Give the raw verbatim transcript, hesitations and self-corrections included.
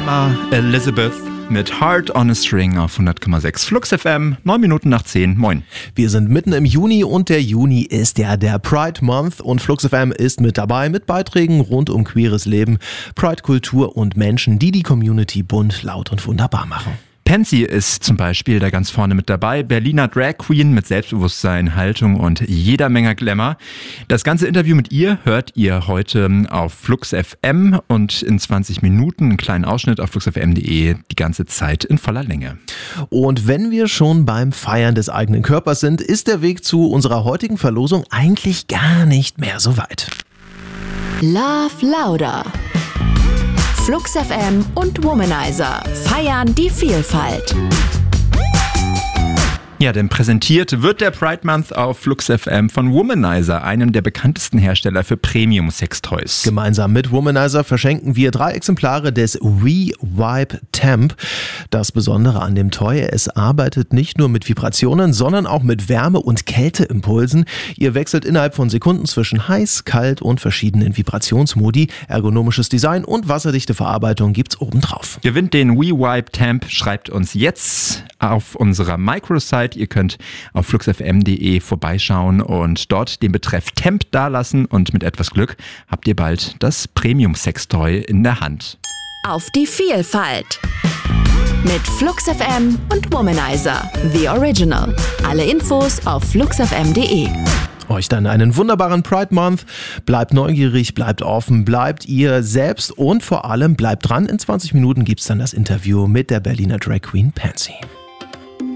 Emma Elizabeth mit Heart on a String auf hundert Komma sechs Flux F M, neun Minuten nach zehn. Moin. Wir sind mitten im Juni und der Juni ist ja der Pride Month und Flux F M ist mit dabei mit Beiträgen rund um queeres Leben, Pride-Kultur und Menschen, die die Community bunt, laut und wunderbar machen. Pansy ist zum Beispiel da ganz vorne mit dabei. Berliner Drag Queen mit Selbstbewusstsein, Haltung und jeder Menge Glamour. Das ganze Interview mit ihr hört ihr heute auf Flux F M und in zwanzig Minuten einen kleinen Ausschnitt auf flux f m punkt d e die ganze Zeit in voller Länge. Und wenn wir schon beim Feiern des eigenen Körpers sind, ist der Weg zu unserer heutigen Verlosung eigentlich gar nicht mehr so weit. Love Louder. Flux F M und Womanizer feiern die Vielfalt. Ja, denn präsentiert wird der Pride Month auf Flux F M von Womanizer, einem der bekanntesten Hersteller für Premium-Sextoys. Gemeinsam mit Womanizer verschenken wir drei Exemplare des We-Vibe Temp. Das Besondere an dem Toy, es arbeitet nicht nur mit Vibrationen, sondern auch mit Wärme- und Kälteimpulsen. Ihr wechselt innerhalb von Sekunden zwischen heiß, kalt und verschiedenen Vibrationsmodi. Ergonomisches Design und wasserdichte Verarbeitung gibt's obendrauf. Gewinnt den We-Vibe Temp, schreibt uns jetzt auf unserer Microsite. Ihr könnt auf flux f m punkt d e vorbeischauen und dort den Betreff Temp dalassen und mit etwas Glück habt ihr bald das Premium-Sextoy in der Hand. Auf die Vielfalt! Mit Flux F M und Womanizer, The Original. Alle Infos auf flux f m punkt d e. Euch dann einen wunderbaren Pride Month. Bleibt neugierig, bleibt offen, bleibt ihr selbst und vor allem bleibt dran. In zwanzig Minuten gibt's dann das Interview mit der Berliner Drag Queen Pansy.